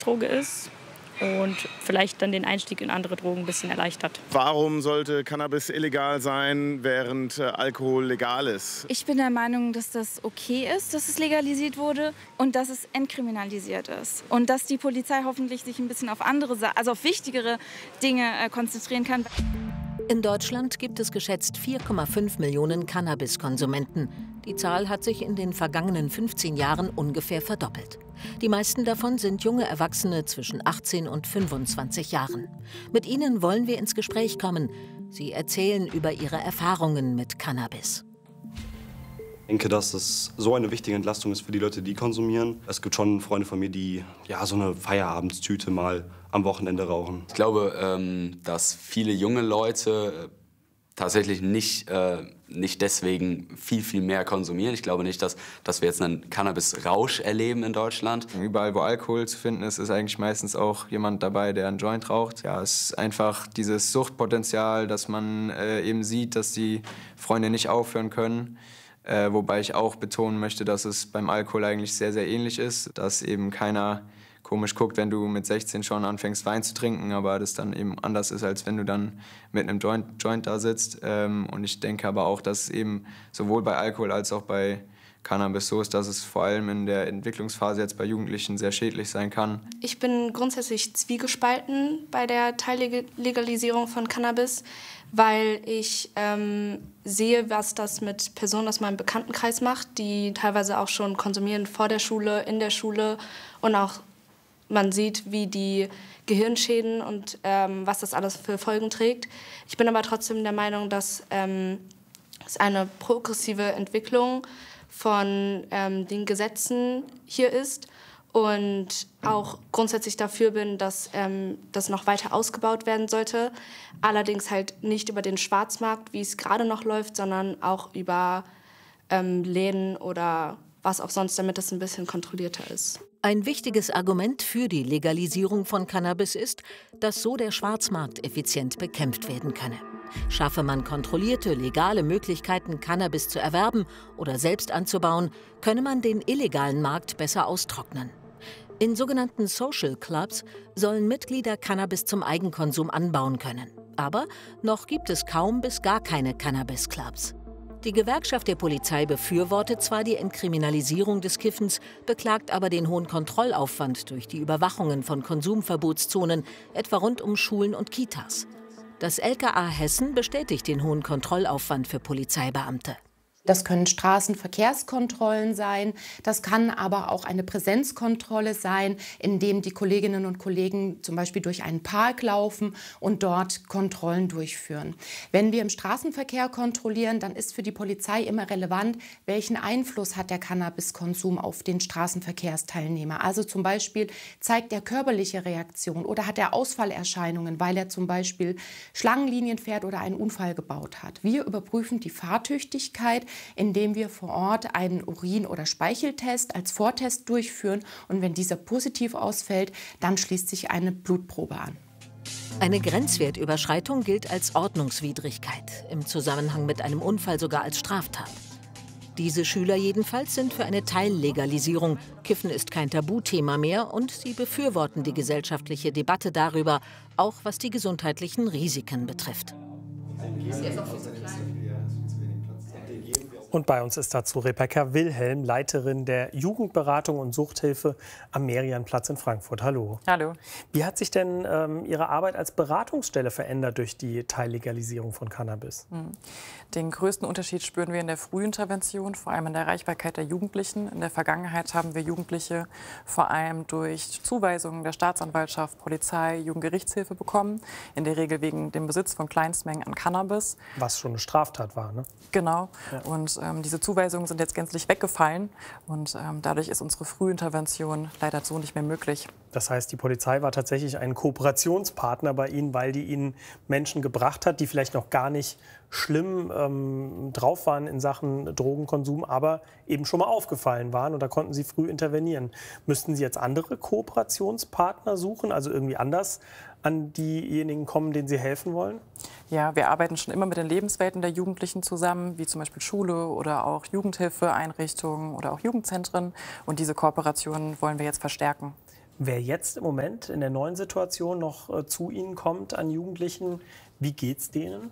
Droge ist und vielleicht dann den Einstieg in andere Drogen ein bisschen erleichtert. Warum sollte Cannabis illegal sein, während Alkohol legal ist? Ich bin der Meinung, dass das okay ist, dass es legalisiert wurde und dass es entkriminalisiert ist. Und dass die Polizei hoffentlich sich ein bisschen auf also auf wichtigere Dinge konzentrieren kann. In Deutschland gibt es geschätzt 4,5 Millionen Cannabiskonsumenten. Die Zahl hat sich in den vergangenen 15 Jahren ungefähr verdoppelt. Die meisten davon sind junge Erwachsene zwischen 18 und 25 Jahren. Mit ihnen wollen wir ins Gespräch kommen. Sie erzählen über ihre Erfahrungen mit Cannabis. Ich denke, dass es so eine wichtige Entlastung ist für die Leute, die konsumieren. Es gibt schon Freunde von mir, die so eine Feierabendstüte mal am Wochenende rauchen. Ich glaube, dass viele junge Leute tatsächlich nicht deswegen viel mehr konsumieren. Ich glaube nicht, dass wir jetzt einen Cannabis-Rausch erleben in Deutschland. Überall, wo Alkohol zu finden ist, ist eigentlich meistens auch jemand dabei, der einen Joint raucht. Ja, es ist einfach dieses Suchtpotenzial, dass man eben sieht, dass die Freunde nicht aufhören können. Wobei ich auch betonen möchte, dass es beim Alkohol eigentlich sehr ähnlich ist, dass eben keiner komisch guckt, wenn du mit 16 schon anfängst Wein zu trinken, aber das dann eben anders ist, als wenn du dann mit einem Joint da sitzt. Und ich denke aber auch, dass es eben sowohl bei Alkohol als auch bei Cannabis so ist, dass es vor allem in der Entwicklungsphase jetzt bei Jugendlichen sehr schädlich sein kann. Ich bin grundsätzlich zwiegespalten bei der Teillegalisierung von Cannabis, weil ich sehe, was das mit Personen aus meinem Bekanntenkreis macht, die teilweise auch schon konsumieren vor der Schule, in der Schule und auch man sieht, wie die Gehirnschäden und was das alles für Folgen trägt. Ich bin aber trotzdem der Meinung, dass es eine progressive Entwicklung von den Gesetzen hier ist und auch grundsätzlich dafür bin, dass das noch weiter ausgebaut werden sollte. Allerdings halt nicht über den Schwarzmarkt, wie es gerade noch läuft, sondern auch über Läden oder was auch sonst, damit es ein bisschen kontrollierter ist. Ein wichtiges Argument für die Legalisierung von Cannabis ist, dass so der Schwarzmarkt effizient bekämpft werden könne. Schaffe man kontrollierte, legale Möglichkeiten, Cannabis zu erwerben oder selbst anzubauen, könne man den illegalen Markt besser austrocknen. In sogenannten Social Clubs sollen Mitglieder Cannabis zum Eigenkonsum anbauen können. Aber noch gibt es kaum bis gar keine Cannabis-Clubs. Die Gewerkschaft der Polizei befürwortet zwar die Entkriminalisierung des Kiffens, beklagt aber den hohen Kontrollaufwand durch die Überwachungen von Konsumverbotszonen, etwa rund um Schulen und Kitas. Das LKA Hessen bestätigt den hohen Kontrollaufwand für Polizeibeamte. Das können Straßenverkehrskontrollen sein, das kann aber auch eine Präsenzkontrolle sein, indem die Kolleginnen und Kollegen zum Beispiel durch einen Park laufen und dort Kontrollen durchführen. Wenn wir im Straßenverkehr kontrollieren, dann ist für die Polizei immer relevant, welchen Einfluss hat der Cannabiskonsum auf den Straßenverkehrsteilnehmer. Also zum Beispiel zeigt er körperliche Reaktion oder hat er Ausfallerscheinungen, weil er zum Beispiel Schlangenlinien fährt oder einen Unfall gebaut hat. Wir überprüfen die Fahrtüchtigkeit, indem wir vor Ort einen Urin- oder Speicheltest als Vortest durchführen. Und wenn dieser positiv ausfällt, dann schließt sich eine Blutprobe an. Eine Grenzwertüberschreitung gilt als Ordnungswidrigkeit, im Zusammenhang mit einem Unfall sogar als Straftat. Diese Schüler jedenfalls sind für eine Teillegalisierung. Kiffen ist kein Tabuthema mehr und sie befürworten die gesellschaftliche Debatte darüber, auch was die gesundheitlichen Risiken betrifft. Und bei uns ist dazu Rebecca Wilhelm, Leiterin der Jugendberatung und Suchthilfe am Merianplatz in Frankfurt. Hallo. Hallo. Wie hat sich denn Ihre Arbeit als Beratungsstelle verändert durch die Teillegalisierung von Cannabis? Den größten Unterschied spüren wir in der Frühintervention, vor allem in der Erreichbarkeit der Jugendlichen. In der Vergangenheit haben wir Jugendliche vor allem durch Zuweisungen der Staatsanwaltschaft, Polizei, Jugendgerichtshilfe bekommen. In der Regel wegen dem Besitz von Kleinstmengen an Cannabis. Was schon eine Straftat war, ne? Genau. Ja. Und diese Zuweisungen sind jetzt gänzlich weggefallen. Und dadurch ist unsere Frühintervention leider so nicht mehr möglich. Das heißt, die Polizei war tatsächlich ein Kooperationspartner bei Ihnen, weil die Ihnen Menschen gebracht hat, die vielleicht noch gar nicht schlimm drauf waren in Sachen Drogenkonsum, aber eben schon mal aufgefallen waren und da konnten Sie früh intervenieren. Müssten Sie jetzt andere Kooperationspartner suchen, also irgendwie anders an diejenigen kommen, denen Sie helfen wollen? Ja, wir arbeiten schon immer mit den Lebenswelten der Jugendlichen zusammen, wie zum Beispiel Schule oder auch Jugendhilfeeinrichtungen oder auch Jugendzentren. Und diese Kooperationen wollen wir jetzt verstärken. Wer jetzt im Moment in der neuen Situation noch zu Ihnen kommt an Jugendlichen, wie geht's denen?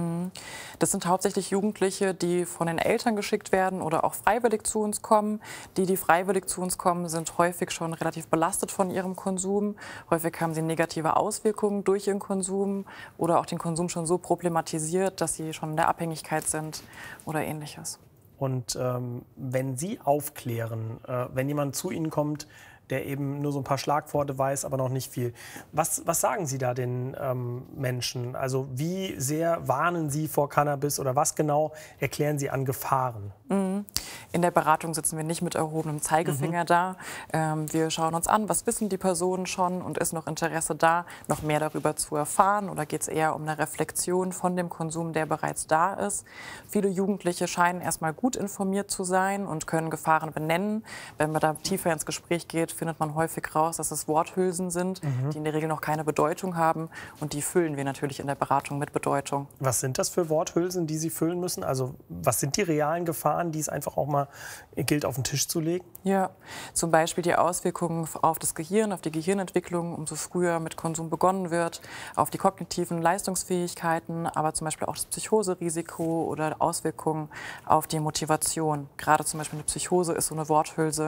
Das sind hauptsächlich Jugendliche, die von den Eltern geschickt werden oder auch freiwillig zu uns kommen. Die freiwillig zu uns kommen, sind häufig schon relativ belastet von ihrem Konsum. Häufig haben sie negative Auswirkungen durch ihren Konsum oder auch den Konsum schon so problematisiert, dass sie schon in der Abhängigkeit sind oder Ähnliches. Und wenn Sie aufklären, wenn jemand zu Ihnen kommt, der eben nur so ein paar Schlagworte weiß, aber noch nicht viel. Was sagen Sie da den Menschen? Also wie sehr warnen Sie vor Cannabis oder was genau erklären Sie an Gefahren? In der Beratung sitzen wir nicht mit erhobenem Zeigefinger da. Wir schauen uns an, was wissen die Personen schon und ist noch Interesse da, noch mehr darüber zu erfahren oder geht es eher um eine Reflexion von dem Konsum, der bereits da ist. Viele Jugendliche scheinen erstmal gut informiert zu sein und können Gefahren benennen. Wenn man da tiefer ins Gespräch geht, findet man häufig raus, dass es Worthülsen sind, die in der Regel noch keine Bedeutung haben und die füllen wir natürlich in der Beratung mit Bedeutung. Was sind das für Worthülsen, die Sie füllen müssen? Also was sind die realen Gefahren, die es einfach auch mal gilt, auf den Tisch zu legen? Ja, zum Beispiel die Auswirkungen auf das Gehirn, auf die Gehirnentwicklung, umso früher mit Konsum begonnen wird, auf die kognitiven Leistungsfähigkeiten, aber zum Beispiel auch das Psychoserisiko oder Auswirkungen auf die Motivation. Gerade zum Beispiel eine Psychose ist so eine Worthülse.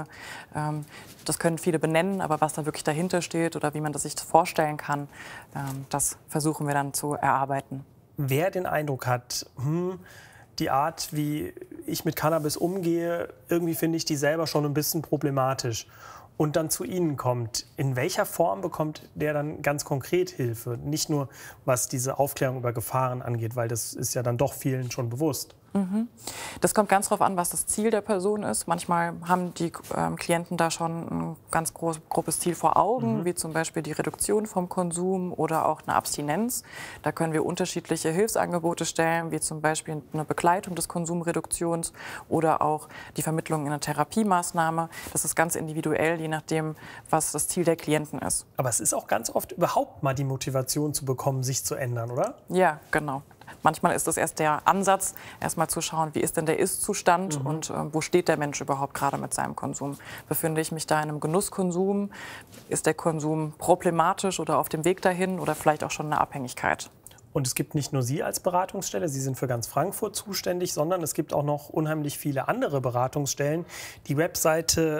Das können viele benennen, aber was da wirklich dahinter steht oder wie man das sich vorstellen kann, das versuchen wir dann zu erarbeiten. Wer den Eindruck hat, die Art, wie ich mit Cannabis umgehe, irgendwie finde ich die selber schon ein bisschen problematisch und dann zu Ihnen kommt, in welcher Form bekommt der dann ganz konkret Hilfe? Nicht nur, was diese Aufklärung über Gefahren angeht, weil das ist ja dann doch vielen schon bewusst. Das kommt ganz darauf an, was das Ziel der Person ist. Manchmal haben die Klienten da schon ein ganz grobes Ziel vor Augen, wie zum Beispiel die Reduktion vom Konsum oder auch eine Abstinenz. Da können wir unterschiedliche Hilfsangebote stellen, wie zum Beispiel eine Begleitung des Konsumreduktions oder auch die Vermittlung in einer Therapiemaßnahme. Das ist ganz individuell, je nachdem, was das Ziel der Klienten ist. Aber es ist auch ganz oft überhaupt mal die Motivation zu bekommen, sich zu ändern, oder? Ja, genau. Manchmal ist das erst der Ansatz, erst mal zu schauen, wie ist denn der Ist-Zustand und wo steht der Mensch überhaupt gerade mit seinem Konsum. Befinde ich mich da in einem Genusskonsum? Ist der Konsum problematisch oder auf dem Weg dahin oder vielleicht auch schon eine Abhängigkeit? Und es gibt nicht nur Sie als Beratungsstelle, Sie sind für ganz Frankfurt zuständig, sondern es gibt auch noch unheimlich viele andere Beratungsstellen. Die Webseite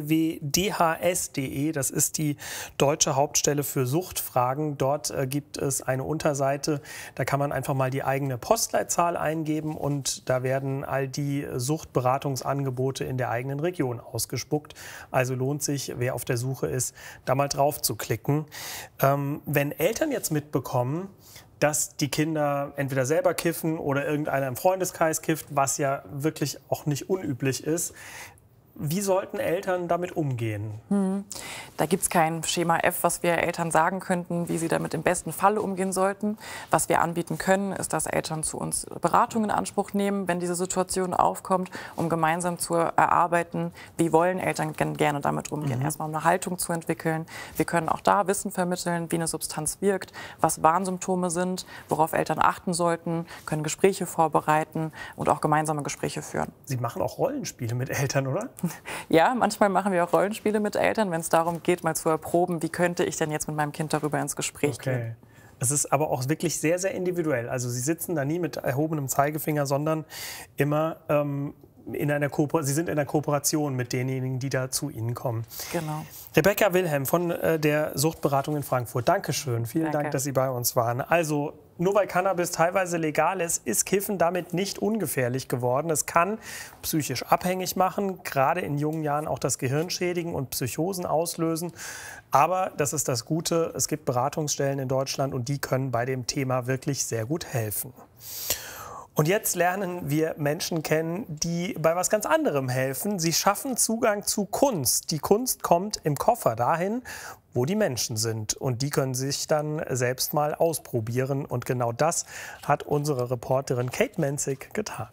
www.dhs.de, das ist die deutsche Hauptstelle für Suchtfragen. Dort gibt es eine Unterseite, da kann man einfach mal die eigene Postleitzahl eingeben und da werden all die Suchtberatungsangebote in der eigenen Region ausgespuckt. Also lohnt sich, wer auf der Suche ist, da mal drauf zu klicken. Wenn Eltern jetzt mitbekommen, dass die Kinder entweder selber kiffen oder irgendeiner im Freundeskreis kifft, was ja wirklich auch nicht unüblich ist. Wie sollten Eltern damit umgehen? Da gibt es kein Schema F, was wir Eltern sagen könnten, wie sie damit im besten Falle umgehen sollten. Was wir anbieten können, ist, dass Eltern zu uns Beratung in Anspruch nehmen, wenn diese Situation aufkommt, um gemeinsam zu erarbeiten, wie wollen Eltern gerne damit umgehen. Erstmal um eine Haltung zu entwickeln. Wir können auch da Wissen vermitteln, wie eine Substanz wirkt, was Warnsymptome sind, worauf Eltern achten sollten, können Gespräche vorbereiten und auch gemeinsame Gespräche führen. Sie machen auch Rollenspiele mit Eltern, oder? Ja, manchmal machen wir auch Rollenspiele mit Eltern, wenn es darum geht, mal zu erproben, wie könnte ich denn jetzt mit meinem Kind darüber ins Gespräch gehen. Es ist aber auch wirklich sehr, sehr individuell. Also Sie sitzen da nie mit erhobenem Zeigefinger, sondern immer Sie sind in einer Kooperation mit denjenigen, die da zu Ihnen kommen. Genau. Rebecca Wilhelm von der Suchtberatung in Frankfurt. Dankeschön. Vielen Dank, dass Sie bei uns waren. Also, nur weil Cannabis teilweise legal ist, ist Kiffen damit nicht ungefährlich geworden. Es kann psychisch abhängig machen, gerade in jungen Jahren auch das Gehirn schädigen und Psychosen auslösen. Aber das ist das Gute, es gibt Beratungsstellen in Deutschland und die können bei dem Thema wirklich sehr gut helfen. Und jetzt lernen wir Menschen kennen, die bei was ganz anderem helfen. Sie schaffen Zugang zu Kunst. Die Kunst kommt im Koffer dahin, wo die Menschen sind. Und die können sich dann selbst mal ausprobieren. Und genau das hat unsere Reporterin Kate Menzig getan.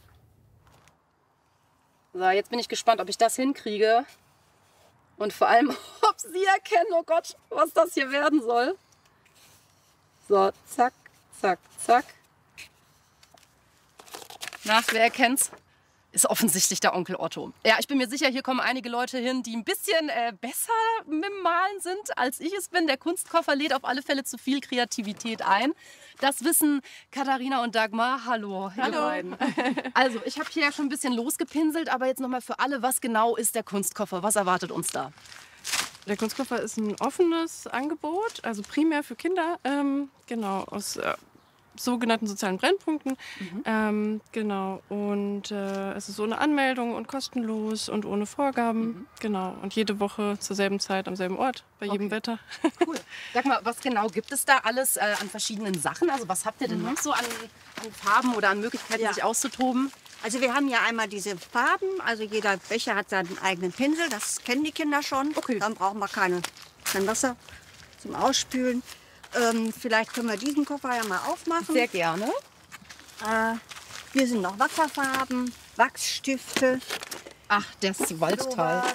So, jetzt bin ich gespannt, ob ich das hinkriege. Und vor allem, ob Sie erkennen, oh Gott, was das hier werden soll. So, zack, zack, zack. Na, wer erkennt's? ist offensichtlich der Onkel Otto. Ja, ich bin mir sicher, hier kommen einige Leute hin, die ein bisschen besser mit dem Malen sind, als ich es bin. Der Kunstkoffer lädt auf alle Fälle zu viel Kreativität ein. Das wissen Katharina und Dagmar. Hallo, ihr beiden. Also, ich habe hier ja schon ein bisschen losgepinselt, aber jetzt nochmal für alle, was genau ist der Kunstkoffer? Was erwartet uns da? Der Kunstkoffer ist ein offenes Angebot, also primär für Kinder, genau, aus sogenannten sozialen Brennpunkten. Genau. Und es ist ohne Anmeldung und kostenlos und ohne Vorgaben. Genau. Und jede Woche zur selben Zeit am selben Ort, bei jedem Wetter. Cool. Sag mal, was genau gibt es da alles an verschiedenen Sachen? Also was habt ihr denn noch so an Farben oder an Möglichkeiten, sich auszutoben? Also wir haben ja einmal diese Farben, also jeder Becher hat seinen eigenen Pinsel, das kennen die Kinder schon. Okay. Dann brauchen wir kein Wasser zum Ausspülen. Vielleicht können wir diesen Koffer ja mal aufmachen. Sehr gerne. Hier sind noch Wasserfarben, Wachsstifte. Ach, das Waldtal.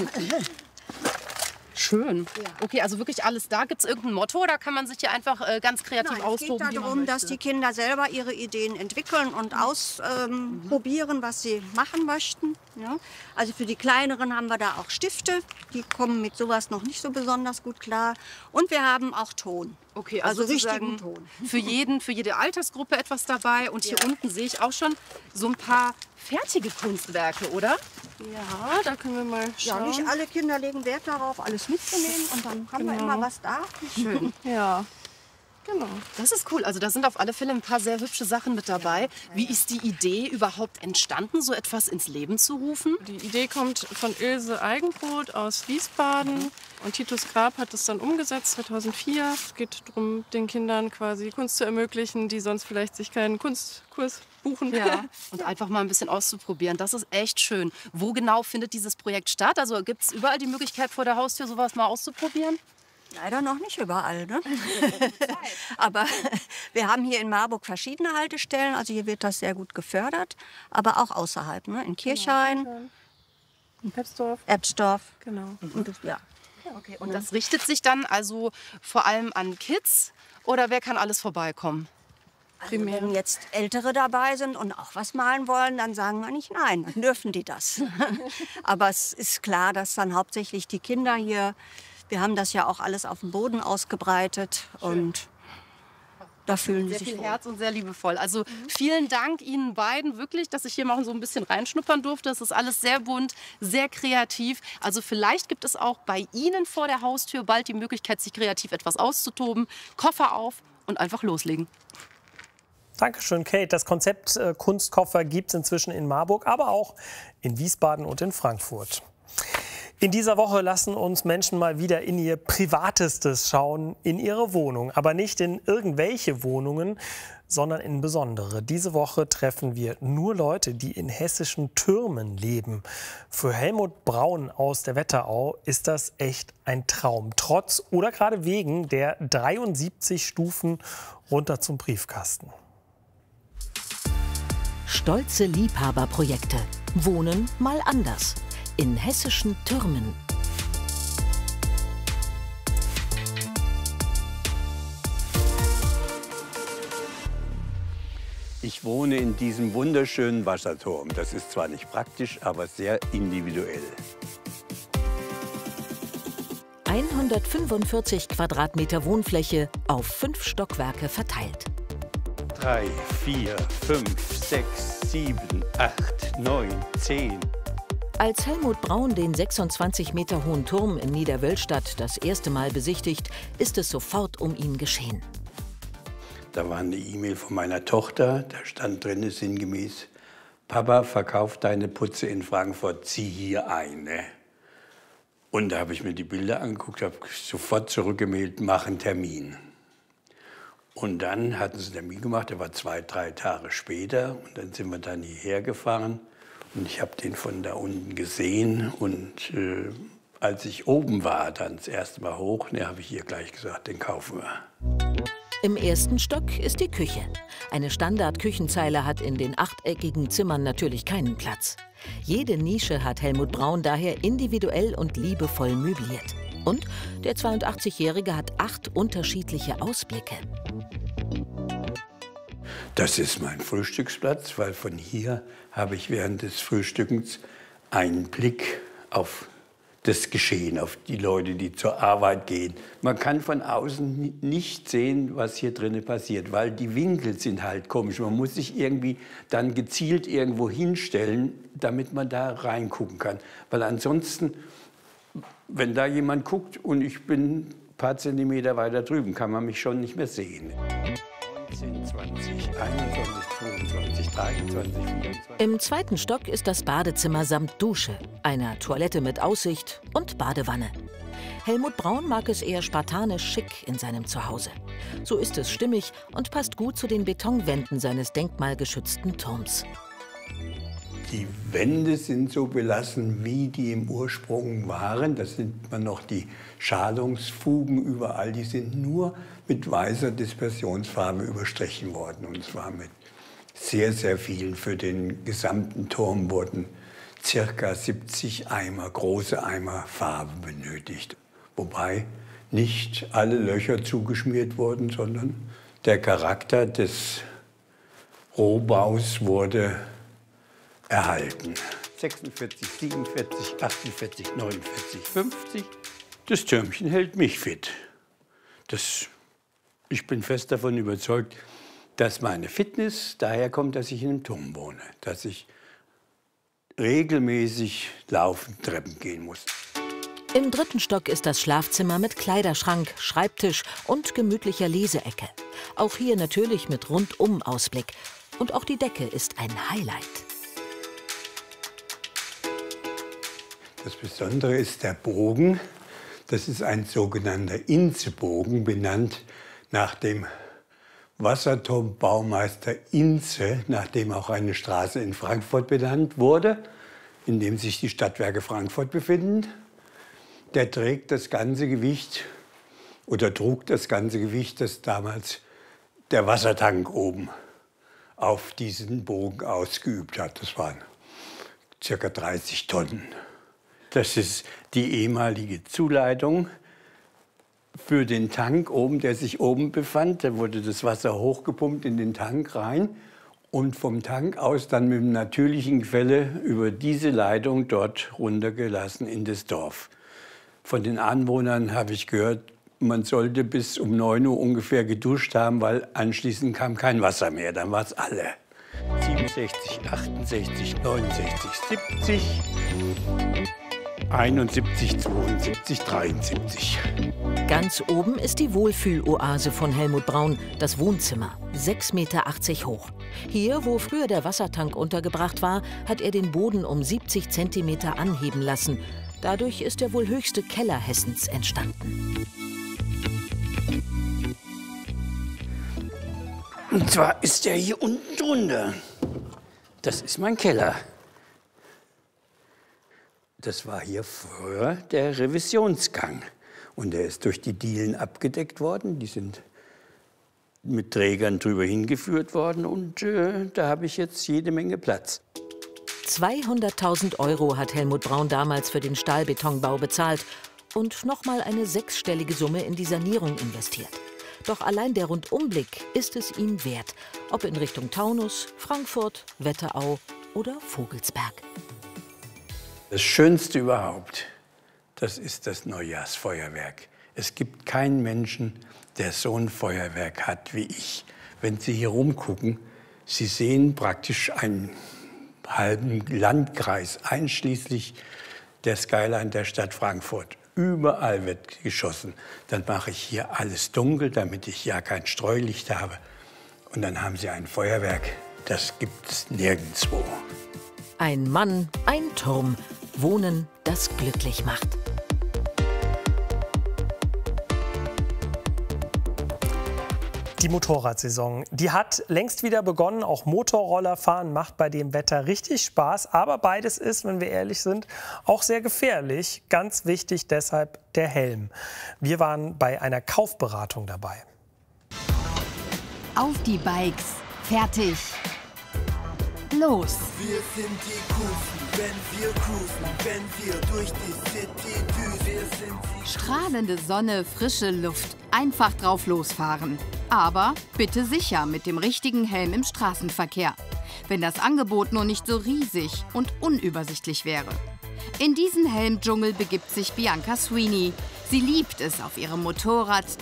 Schön. Ja. Okay, also wirklich alles da. Gibt es irgendein Motto oder kann man sich hier einfach ganz kreativ austoben? Es geht darum, dass die Kinder selber ihre Ideen entwickeln und ausprobieren, was sie machen möchten. Ja? Also für die Kleineren haben wir da auch Stifte. Die kommen mit sowas noch nicht so besonders gut klar. Und wir haben auch Ton. Okay, also richtigen Ton. Für jede Altersgruppe etwas dabei. Und hier unten sehe ich auch schon so ein paar fertige Kunstwerke, oder? Ja, da können wir mal schauen. Ja, nicht alle Kinder legen Wert darauf, alles mitzunehmen. Und dann haben wir immer was da. Schön. Ja. Genau. Das ist cool. Also da sind auf alle Fälle ein paar sehr hübsche Sachen mit dabei. Wie ist die Idee überhaupt entstanden, so etwas ins Leben zu rufen? Die Idee kommt von Ilse Eigenbrot aus Wiesbaden. Und Titus Grab hat es dann umgesetzt 2004. Es geht darum, den Kindern quasi Kunst zu ermöglichen, die sonst vielleicht sich keinen Kunstkurs buchen. Ja, und einfach mal ein bisschen auszuprobieren. Das ist echt schön. Wo genau findet dieses Projekt statt? Also gibt es überall die Möglichkeit, vor der Haustür sowas mal auszuprobieren? Leider noch nicht überall, ne? Aber wir haben hier in Marburg verschiedene Haltestellen. Also hier wird das sehr gut gefördert. Aber auch außerhalb, ne? In Kirchhain, in Ebbsdorf. Genau. Und, ja. Okay. Und das richtet sich dann also vor allem an Kids? Oder wer kann alles vorbeikommen? Also wenn jetzt Ältere dabei sind und auch was malen wollen, dann sagen wir nicht nein, dann dürfen die das. Aber es ist klar, dass dann hauptsächlich die Kinder hier, wir haben das ja auch alles auf dem Boden ausgebreitet. Schön. Und da fühlen sie sich sehr viel Herz und sehr liebevoll. Also vielen Dank Ihnen beiden wirklich, dass ich hier mal so ein bisschen reinschnuppern durfte. Es ist alles sehr bunt, sehr kreativ. Also vielleicht gibt es auch bei Ihnen vor der Haustür bald die Möglichkeit, sich kreativ etwas auszutoben. Koffer auf und einfach loslegen. Dankeschön, Kate. Das Konzept Kunstkoffer gibt es inzwischen in Marburg, aber auch in Wiesbaden und in Frankfurt. In dieser Woche lassen uns Menschen mal wieder in ihr Privatestes schauen, in ihre Wohnung. Aber nicht in irgendwelche Wohnungen, sondern in besondere. Diese Woche treffen wir nur Leute, die in hessischen Türmen leben. Für Helmut Braun aus der Wetterau ist das echt ein Traum. Trotz oder gerade wegen der 73 Stufen runter zum Briefkasten. Stolze Liebhaberprojekte. Wohnen mal anders. In hessischen Türmen. Ich wohne in diesem wunderschönen Wasserturm. Das ist zwar nicht praktisch, aber sehr individuell. 145 Quadratmeter Wohnfläche auf 5 Stockwerke verteilt. 3, 4, 5, 6, 7, 8, 9, 10. Als Helmut Braun den 26 Meter hohen Turm in Niederwölstadt das erste Mal besichtigt, ist es sofort um ihn geschehen. Da war eine E-Mail von meiner Tochter, da stand drin sinngemäß: Papa, verkauf deine Putze in Frankfurt, zieh hier ein. Ne? Und da habe ich mir die Bilder angeguckt, habe sofort zurückgemailt, mach einen Termin. Und dann hatten sie einen Termin gemacht, der war 2, 3 Tage später. Und dann sind wir dann hierher gefahren. Und ich habe den von da unten gesehen. Und als ich oben war, dann das erste Mal hoch, habe ich hier gleich gesagt, den kaufen wir. Im ersten Stock ist die Küche. Eine Standard-Küchenzeile hat in den achteckigen Zimmern natürlich keinen Platz. Jede Nische hat Helmut Braun daher individuell und liebevoll möbliert. Und der 82-Jährige hat 8 unterschiedliche Ausblicke. Das ist mein Frühstücksplatz, weil von hier habe ich während des Frühstückens einen Blick auf das Geschehen, auf die Leute, die zur Arbeit gehen. Man kann von außen nicht sehen, was hier drinnen passiert, weil die Winkel sind halt komisch. Man muss sich irgendwie dann gezielt irgendwo hinstellen, damit man da reingucken kann. Weil ansonsten, wenn da jemand guckt und ich bin ein paar Zentimeter weiter drüben, kann man mich schon nicht mehr sehen. 19, 20, 21, 22, 23, 24. Im zweiten Stock ist das Badezimmer samt Dusche, einer Toilette mit Aussicht und Badewanne. Helmut Braun mag es eher spartanisch schick in seinem Zuhause. So ist es stimmig und passt gut zu den Betonwänden seines denkmalgeschützten Turms. Die Wände sind so belassen, wie die im Ursprung waren. Da sind man noch die Schalungsfugen überall. Die sind nur mit weißer Dispersionsfarbe überstrichen worden. Und zwar mit sehr, sehr vielen. Für den gesamten Turm wurden ca. 70 Eimer, große Eimer Farbe benötigt. Wobei nicht alle Löcher zugeschmiert wurden, sondern der Charakter des Rohbaus wurde erhalten. 46, 47, 48, 49, 50. Das Türmchen hält mich fit. Ich bin fest davon überzeugt, dass meine Fitness daher kommt, dass ich in einem Turm wohne. Dass ich regelmäßig laufend Treppen gehen muss. Im dritten Stock ist das Schlafzimmer mit Kleiderschrank, Schreibtisch und gemütlicher Leseecke. Auch hier natürlich mit Rundum-Ausblick. Und auch die Decke ist ein Highlight. Das Besondere ist der Bogen. Das ist ein sogenannter Inze-Bogen, benannt nach dem Wasserturmbaumeister Inze, nach dem auch eine Straße in Frankfurt benannt wurde, in dem sich die Stadtwerke Frankfurt befinden. Der trägt das ganze Gewicht oder trug das ganze Gewicht, das damals der Wassertank oben auf diesen Bogen ausgeübt hat. Das waren ca. 30 Tonnen. Das ist die ehemalige Zuleitung für den Tank oben, der sich oben befand. Da wurde das Wasser hochgepumpt in den Tank rein und vom Tank aus dann mit dem natürlichen Gefälle über diese Leitung dort runtergelassen in das Dorf. Von den Anwohnern habe ich gehört, man sollte bis um 9 Uhr ungefähr geduscht haben, weil anschließend kam kein Wasser mehr. Dann war es alle. 67, 68, 69, 70, 71, 72, 73. Ganz oben ist die Wohlfühloase von Helmut Braun, das Wohnzimmer, 6,80 Meter hoch. Hier, wo früher der Wassertank untergebracht war, hat er den Boden um 70 Zentimeter anheben lassen. Dadurch ist der wohl höchste Keller Hessens entstanden. Und zwar ist er hier unten drunter. Das ist mein Keller. Das war hier früher der Revisionsgang. Und der ist durch die Dielen abgedeckt worden. Die sind mit Trägern drüber hingeführt worden. Und da habe ich jetzt jede Menge Platz. 200.000 € hat Helmut Braun damals für den Stahlbetonbau bezahlt und nochmal eine 6-stellige Summe in die Sanierung investiert. Doch allein der Rundumblick ist es ihm wert, ob in Richtung Taunus, Frankfurt, Wetterau oder Vogelsberg. Das Schönste überhaupt, das ist das Neujahrsfeuerwerk. Es gibt keinen Menschen, der so ein Feuerwerk hat wie ich. Wenn Sie hier rumgucken, Sie sehen praktisch einen halben Landkreis, einschließlich der Skyline der Stadt Frankfurt. Überall wird geschossen. Dann mache ich hier alles dunkel, damit ich ja kein Streulicht habe. Und dann haben Sie ein Feuerwerk, das gibt es nirgendwo. Ein Mann, ein Turm. Wohnen, das glücklich macht. Die Motorradsaison, die hat längst wieder begonnen. Auch Motorrollerfahren macht bei dem Wetter richtig Spaß. Aber beides ist, wenn wir ehrlich sind, auch sehr gefährlich. Ganz wichtig deshalb der Helm. Wir waren bei einer Kaufberatung dabei. Auf die Bikes. Fertig. Los. Wir sind die Kufen, wenn wir cruisen, wenn wir durch die City düsen. Strahlende Sonne, frische Luft. Einfach drauf losfahren. Aber bitte sicher mit dem richtigen Helm im Straßenverkehr. Wenn das Angebot nur nicht so riesig und unübersichtlich wäre. In diesen Helmdschungel begibt sich Bianca Sweeney. Sie liebt es, auf ihrem Motorrad